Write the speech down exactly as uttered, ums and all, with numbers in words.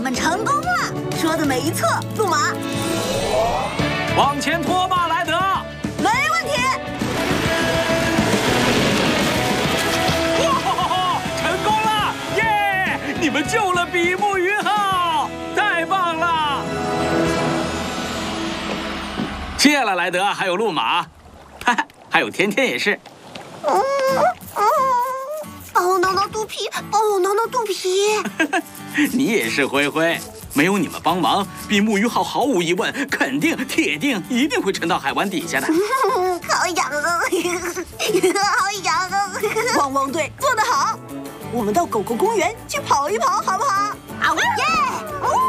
们成功了，说的没错，路马。 往前拖吧，莱德。 没问题。 哇，成功了！耶！你们救了比目鱼号，太棒了！谢了，莱德，还有路马，哈哈，还有甜甜也是。 嗯嗯，帮我挠挠肚皮，帮我挠挠肚皮。 你也是，灰灰。没有你们帮忙，比目鱼号毫无疑问，肯定、铁定、一定会沉到海湾底下的。 好痒啊！好痒啊！汪汪队做得好，我们到狗狗公园去跑一跑，好不好？好耶！